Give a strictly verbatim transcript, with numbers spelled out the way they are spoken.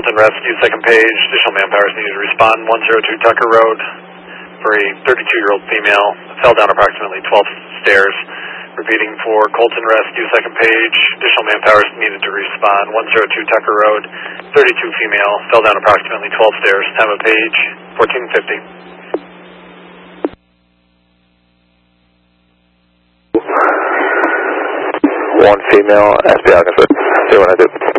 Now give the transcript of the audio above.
Colton Rescue, second page. Additional manpower is needed to respond. one zero two Tucker Road for a thirty-two-year-old female. Fell down approximately twelve stairs. Repeating for Colton Rescue, second page. Additional manpower is needed to respond. one zero two Tucker Road, thirty-two female. Fell down approximately twelve stairs. Time of page, fourteen fifty. One female, S B I, zero one nine two.